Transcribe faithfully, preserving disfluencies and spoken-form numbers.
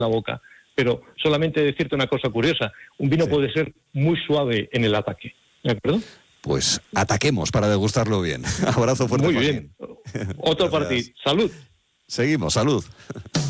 la boca. Pero solamente decirte una cosa curiosa, un vino sí. puede ser muy suave en el ataque, ¿de acuerdo? Pues ataquemos para degustarlo bien. Abrazo fuerte, muy bien. Joaquín. Otro para ti. Salud. Seguimos, salud.